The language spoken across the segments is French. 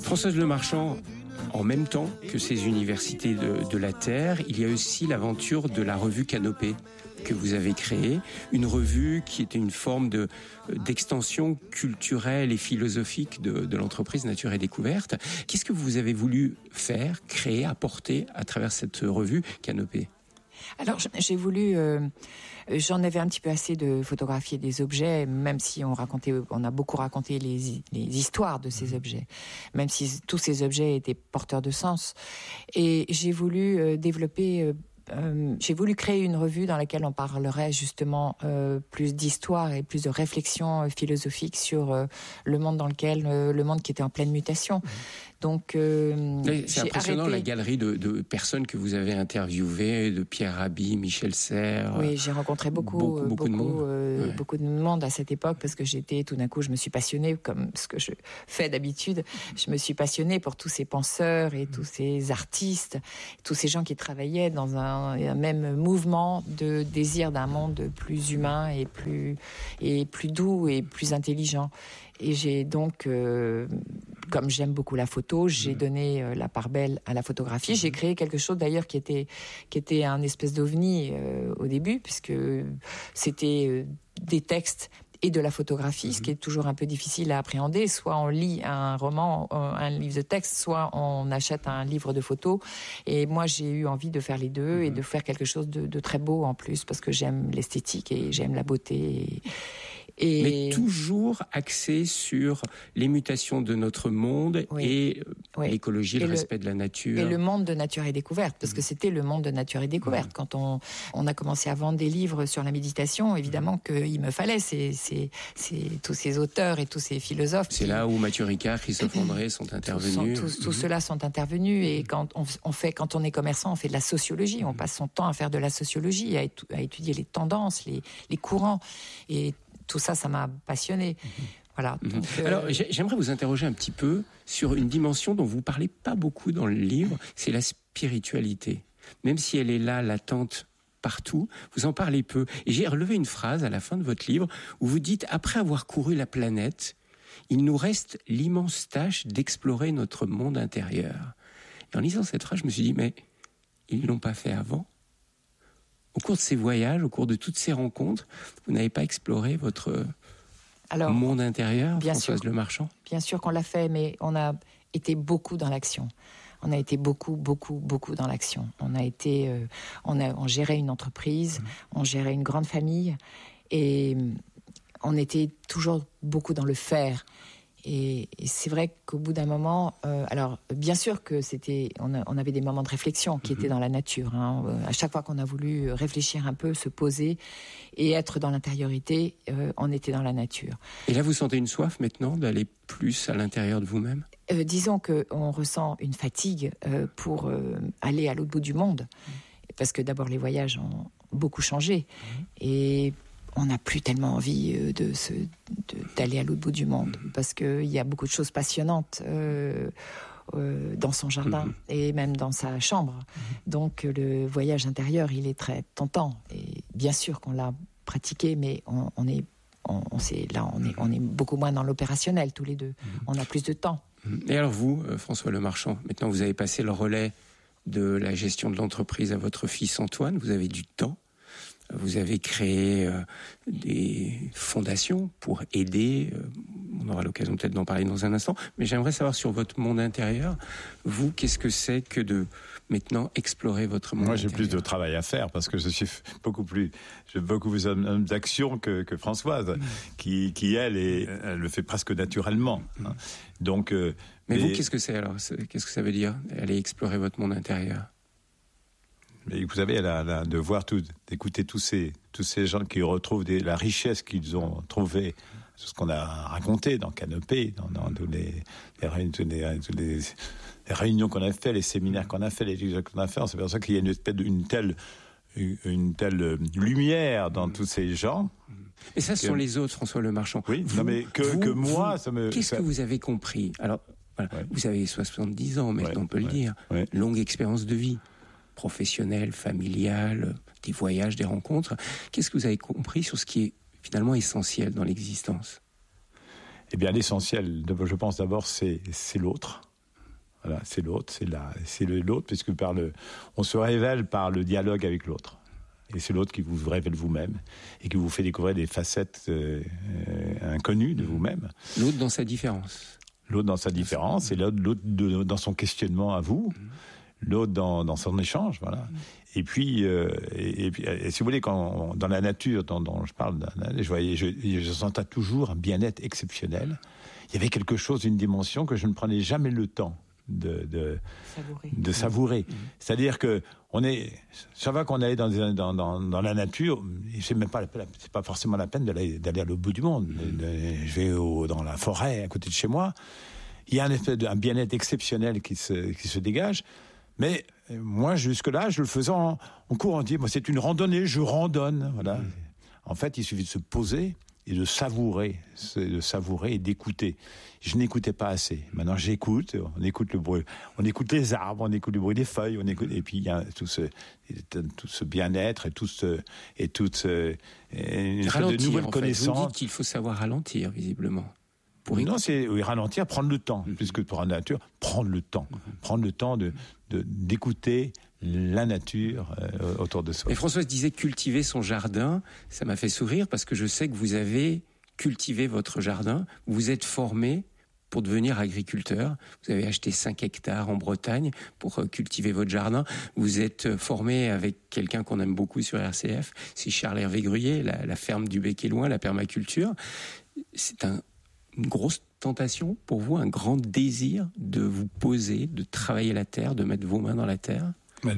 Françoise Lemarchand, en même temps que ces universités de la Terre, il y a aussi l'aventure de la revue Canopée que vous avez créée, une revue qui était une forme d'extension culturelle et philosophique de l'entreprise Nature et Découverte. Qu'est-ce que vous avez voulu faire, créer, apporter à travers cette revue Canopée ? Alors, j'ai voulu... j'en avais un petit peu assez de photographier des objets, même si on a beaucoup raconté les histoires de ces objets, même si tous ces objets étaient porteurs de sens. Et j'ai voulu j'ai voulu créer une revue dans laquelle on parlerait justement plus d'histoire et plus de réflexion philosophique sur le monde le monde qui était en pleine mutation. Donc, c'est impressionnant la galerie de personnes que vous avez interviewées, de Pierre Rabhi, Michel Serres. Oui, j'ai rencontré beaucoup de monde à cette époque parce que tout d'un coup, je me suis passionnée, comme ce que je fais d'habitude. Je me suis passionnée pour tous ces penseurs et tous ces artistes, tous ces gens qui travaillaient dans un même mouvement de désir d'un monde plus humain et plus doux et plus intelligent. Et j'ai donc, comme j'aime beaucoup la photo, j'ai donné la part belle à la photographie. J'ai créé quelque chose d'ailleurs qui était un espèce d'ovni au début, puisque c'était des textes et de la photographie, ce qui est toujours un peu difficile à appréhender. Soit on lit un roman, un livre de texte, soit on achète un livre de photos. Et moi, j'ai eu envie de faire les deux et de faire quelque chose de très beau en plus, parce que j'aime l'esthétique et j'aime la beauté. Mais toujours axé sur les mutations de notre monde et l'écologie, le respect de la nature. Et le monde de Nature et Découverte, parce que c'était le monde de Nature et Découverte. Quand on a commencé à vendre des livres sur la méditation, évidemment qu'il me fallait tous ces auteurs et tous ces philosophes. C'est là où Mathieu Ricard, Christophe André sont intervenus. Tous ceux-là sont intervenus. Et quand on est commerçant, on fait de la sociologie. On passe son temps à faire de la sociologie, à étudier les tendances, les courants. Et tout ça, ça m'a passionné. Voilà. Donc, alors, j'aimerais vous interroger un petit peu sur une dimension dont vous parlez pas beaucoup dans le livre, c'est la spiritualité. Même si elle est là, latente partout, vous en parlez peu. Et j'ai relevé une phrase à la fin de votre livre où vous dites « Après avoir couru la planète, il nous reste l'immense tâche d'explorer notre monde intérieur. » Et en lisant cette phrase, je me suis dit « Mais ils ne l'ont pas fait avant ?» Au cours de ces voyages, au cours de toutes ces rencontres, vous n'avez pas exploré votre monde intérieur, Françoise Lemarchand ? Bien sûr qu'on l'a fait, mais on a été beaucoup dans l'action. On a été beaucoup dans l'action. On gérait une entreprise, on gérait une grande famille, et on était toujours beaucoup dans le faire. Et c'est vrai qu'au bout d'un moment, alors bien sûr que on avait des moments de réflexion qui étaient dans la nature. À chaque fois qu'on a voulu réfléchir un peu, se poser et être dans l'intériorité, on était dans la nature. Et là, vous sentez une soif maintenant d'aller plus à l'intérieur de vous-même ? Disons qu'on ressent une fatigue pour aller à l'autre bout du monde, parce que d'abord les voyages ont beaucoup changé et on n'a plus tellement envie d'aller à l'autre bout du monde, parce qu'il y a beaucoup de choses passionnantes dans son jardin et même dans sa chambre. Donc le voyage intérieur, il est très tentant. Et bien sûr qu'on l'a pratiqué, mais on est beaucoup moins dans l'opérationnel tous les deux. On a plus de temps. Et alors vous, François Lemarchand, maintenant vous avez passé le relais de la gestion de l'entreprise à votre fils Antoine, vous avez du temps. Vous avez créé des fondations pour aider, on aura l'occasion peut-être d'en parler dans un instant, mais j'aimerais savoir sur votre monde intérieur, vous, qu'est-ce que c'est que de maintenant explorer votre monde intérieur ? Moi, j'ai plus de travail à faire parce que j'ai beaucoup plus d'action que Françoise, qui elle, elle le fait presque naturellement. Donc, mais vous, qu'est-ce que c'est alors ? Qu'est-ce que ça veut dire, aller explorer votre monde intérieur ? Mais vous savez, de voir d'écouter tous ces gens qui retrouvent la richesse qu'ils ont trouvée, ce qu'on a raconté dans Canopée, dans toutes les réunions qu'on a fait, les séminaires qu'on a fait, les études qu'on a fait, on s'aperçoit qu'il y a une telle lumière dans tous ces gens. Et ça, ce sont les autres, François Lemarchand. Oui, mais que moi, ça me... Qu'est-ce que vous avez compris ? Alors, voilà, vous avez 70 ans, maintenant, on peut le dire. Longue expérience de vie. Professionnel, familial, des voyages, des rencontres. Qu'est-ce que vous avez compris sur ce qui est finalement essentiel dans l'existence ? Eh bien, l'essentiel, je pense d'abord, c'est l'autre. Voilà, c'est l'autre, c'est l'autre, puisque on se révèle par le dialogue avec l'autre. Et c'est l'autre qui vous révèle vous-même et qui vous fait découvrir des facettes inconnues de vous-même. L'autre dans sa différence. L'autre dans sa différence, et l'autre dans son questionnement à vous, l'autre dans son échange, voilà. Et puis, si vous voulez, quand dans la nature dont je parle, je sentais toujours un bien-être exceptionnel. Il y avait quelque chose, une dimension que je ne prenais jamais le temps de savourer. C'est-à-dire que ça va qu'on allait dans la nature, c'est pas forcément la peine d'aller à l'autre bout du monde. Je vais dans la forêt à côté de chez moi. Il y a un bien-être exceptionnel qui se dégage. Mais moi, jusque-là, je le faisais en courant. Moi, c'est une randonnée, je randonne. Voilà. En fait, il suffit de se poser et de savourer et d'écouter. Je n'écoutais pas assez. Maintenant, j'écoute. On écoute le bruit. On écoute les arbres, on écoute le bruit des feuilles, et puis il y a tout ce bien-être et toute de nouvelles connaissances. Vous dites qu'il faut savoir ralentir, visiblement. Non, c'est ralentir, prendre le temps, plus que pour la nature, prendre le temps d'écouter la nature autour de soi. Et Françoise disait cultiver son jardin. Ça m'a fait sourire parce que je sais que vous avez cultivé votre jardin. Vous êtes formé pour devenir agriculteur. Vous avez acheté 5 hectares en Bretagne pour cultiver votre jardin. Vous êtes formé avec quelqu'un qu'on aime beaucoup sur RCF, c'est Charles Hervé Gruyé, la ferme du Bec-et-Loing, la permaculture. C'est une grosse tentation pour vous, un grand désir de vous poser, de travailler la terre, de mettre vos mains dans la terre?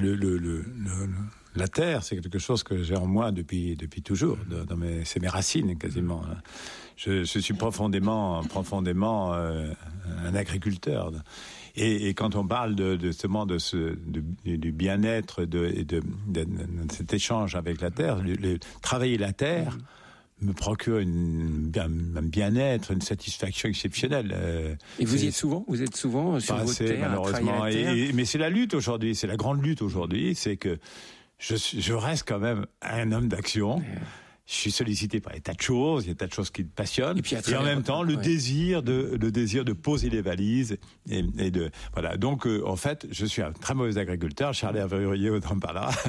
La terre, c'est quelque chose que j'ai en moi depuis toujours. C'est mes racines quasiment. Je suis profondément un agriculteur. Et quand on parle justement du bien-être et de cet échange avec la terre, travailler la terre me procure un bien-être, une satisfaction exceptionnelle. Et vous y êtes souvent? Vous êtes souvent sur votre terre, malheureusement. À la terre. Mais c'est la lutte aujourd'hui, c'est la grande lutte aujourd'hui, c'est que je reste quand même un homme d'action. Je suis sollicité par des tas de choses, il y a des tas de choses qui me passionnent. Et en même temps, le désir de poser les valises voilà. Donc, en fait, je suis un très mauvais agriculteur. Charles Hervé Gruyé, autant par là.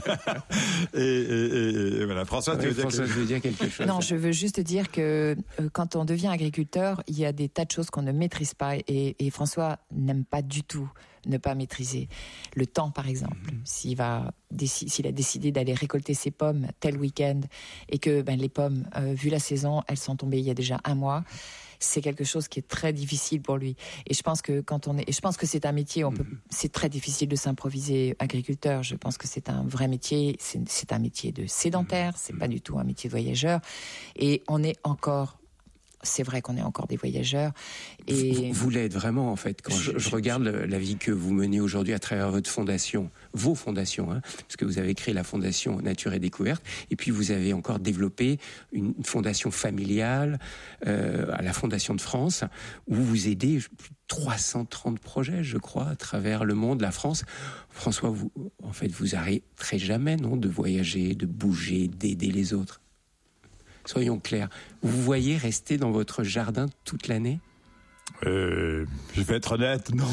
et voilà. Françoise, tu veux dire quelque chose? Non, je veux juste dire que quand on devient agriculteur, il y a des tas de choses qu'on ne maîtrise pas. Et François n'aime pas du tout ne pas maîtriser. Le temps, par exemple. S'il a décidé d'aller récolter ses pommes tel week-end et que les pommes, vu la saison, elles sont tombées il y a déjà 1 mois, c'est quelque chose qui est très difficile pour lui. Et je pense que c'est un métier, c'est très difficile de s'improviser agriculteur. Je pense que c'est un vrai métier. C'est un métier de sédentaire. C'est pas du tout un métier de voyageur. Et c'est vrai qu'on est encore des voyageurs. Et vous l'êtes vraiment, en fait. Quand je regarde la vie que vous menez aujourd'hui à travers votre fondation, vos fondations, parce que vous avez créé la fondation Nature et Découverte, et puis vous avez encore développé une fondation familiale à la Fondation de France, où vous aidez plus de 330 projets, je crois, à travers le monde, la France. François, vous arrêterez jamais, non, de voyager, de bouger, d'aider les autres? Soyons clairs, vous voyez rester dans votre jardin toute l'année? Je vais être honnête, non.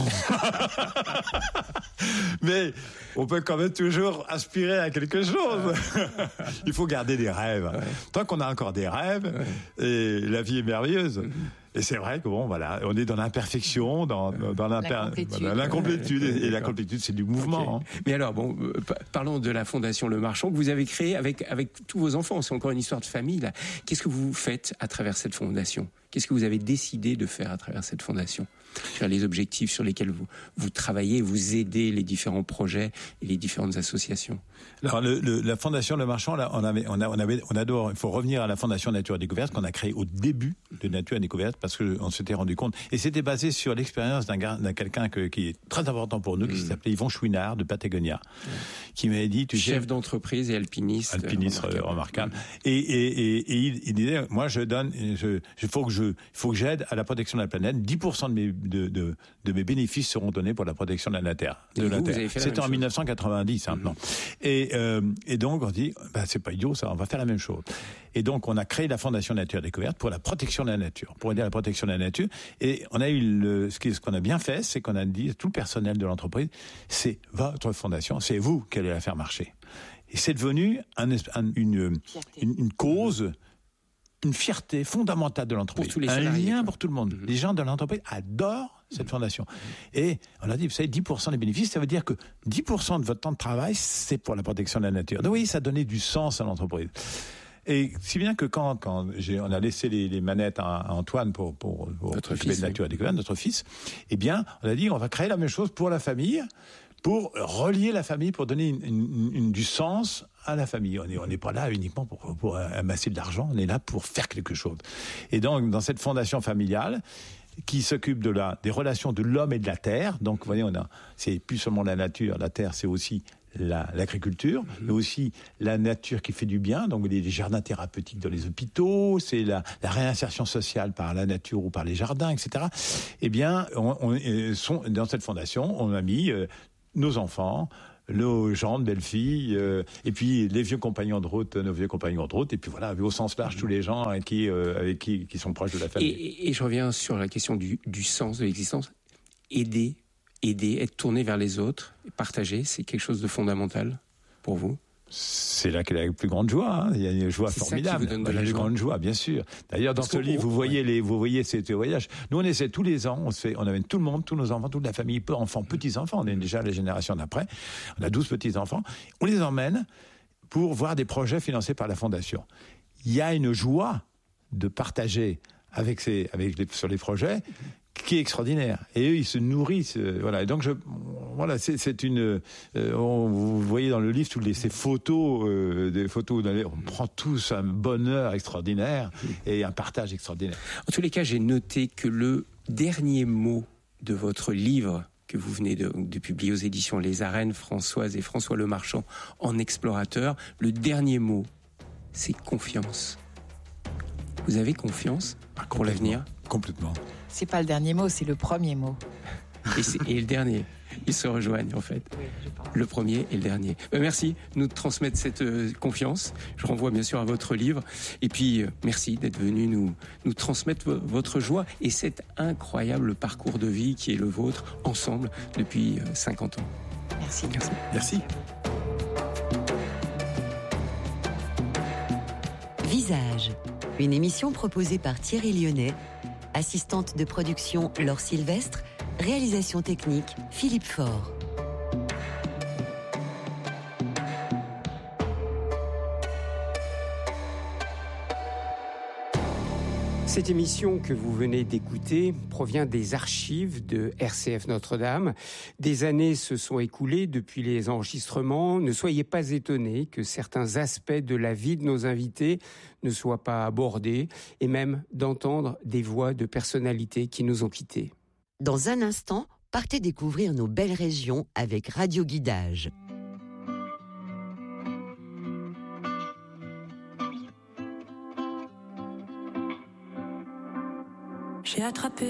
Mais on peut quand même toujours aspirer à quelque chose. Il faut garder des rêves. Ouais. Tant qu'on a encore des rêves, et la vie est merveilleuse. Et c'est vrai que on est dans l'imperfection, dans l'incomplétude. Et la complétude, c'est du mouvement. Okay. Mais alors, parlons de la Fondation Le Marchand que vous avez créée avec tous vos enfants. C'est encore une histoire de famille, là. Qu'est-ce que vous faites à travers cette fondation? Qu'est-ce que vous avez décidé de faire à travers cette fondation? Sur les objectifs sur lesquels vous travaillez, vous aidez les différents projets et les différentes associations. Alors, la Fondation Le Marchand, là, il faut revenir à la Fondation Nature et Découverte qu'on a créée au début de Nature et Découverte parce qu'on s'était rendu compte. Et c'était basé sur l'expérience d'un quelqu'un qui est très important pour nous, qui s'appelait Yvon Chouinard de Patagonia, qui m'avait dit... Chef d'entreprise et alpiniste remarquable. Et il disait, moi, il faut que je faut que j'aide à la protection de la planète. 10% de mes bénéfices seront donnés pour la protection de la Terre. C'était en 1990 maintenant. Et donc on dit, c'est pas idiot ça, on va faire la même chose. Et donc on a créé la Fondation Nature Découverte pour la protection de la nature, pour aider à la protection de la nature. Et on a eu ce qu'on a bien fait, c'est qu'on a dit tout le personnel de l'entreprise, c'est votre fondation, c'est vous qui allez la faire marcher. Et c'est devenu une cause, une fierté fondamentale de l'entreprise. Pour tous les salariés, un lien pour tout le monde. Les gens de l'entreprise adorent cette fondation. Et on a dit, vous savez, 10% des bénéfices, ça veut dire que 10% de votre temps de travail, c'est pour la protection de la nature. Donc oui, ça donnait du sens à l'entreprise. Et si bien que quand on a laissé les manettes à Antoine pour s'occuper de Nature Découverte, notre fils, eh bien, on a dit, on va créer la même chose pour la famille, pour relier la famille, pour donner du sens à la famille. On n'est pas là uniquement pour amasser de l'argent, on est là pour faire quelque chose. Et donc, dans cette fondation familiale, qui s'occupe des relations de l'homme et de la terre, donc vous voyez, c'est plus seulement la nature, la terre, c'est aussi l'agriculture, mais aussi la nature qui fait du bien, donc les jardins thérapeutiques dans les hôpitaux, c'est la réinsertion sociale par la nature ou par les jardins, etc. Eh bien, dans cette fondation, on a mis nos enfants, nos gendres, belles-filles, et puis les vieux compagnons de route, nos vieux compagnons de route, et puis voilà, au sens large, tous les gens avec qui sont proches de la famille. Et je reviens sur la question du sens de l'existence. Aider, être tourné vers les autres, partager, c'est quelque chose de fondamental pour vous? C'est là qu'est la plus grande joie. Hein. Il y a une joie formidable. Ça qui vous donne de la plus joie. Grande joie, bien sûr. D'ailleurs, dans ce livre, vous voyez ces voyages. Nous, on essaie tous les ans. On amène tout le monde, tous nos enfants, toute la famille, enfants, petits-enfants. On est déjà la génération d'après. On a 12 petits-enfants. On les emmène pour voir des projets financés par la Fondation. Il y a une joie de partager sur les projets qui est extraordinaire. Et eux, ils se nourrissent. Voilà. Et donc, c'est une. Vous voyez dans le livre toutes ces photos, des photos. On prend tous un bonheur extraordinaire et un partage extraordinaire. En tous les cas, j'ai noté que le dernier mot de votre livre que vous venez de publier aux éditions Les Arènes, Françoise et François Lemarchand en explorateur, le dernier mot, c'est confiance. Vous avez confiance pour l'avenir? Complètement. C'est pas le dernier mot, c'est le premier mot. Et le dernier. Ils se rejoignent, en fait. Oui, je pense. Le premier et le dernier. Merci de nous transmettre cette confiance. Je renvoie bien sûr à votre livre. Et puis, merci d'être venu nous transmettre votre joie et cet incroyable parcours de vie qui est le vôtre, ensemble, depuis 50 ans. Merci. Merci. Visage, une émission proposée par Thierry Lyonnais, assistante de production Laure Sylvestre, réalisation technique Philippe Faure. Cette émission que vous venez d'écouter provient des archives de RCF Notre-Dame. Des années se sont écoulées depuis les enregistrements. Ne soyez pas étonnés que certains aspects de la vie de nos invités ne soient pas abordés et même d'entendre des voix de personnalités qui nous ont quittés. Dans un instant, partez découvrir nos belles régions avec Radio Guidage. J'ai attrapé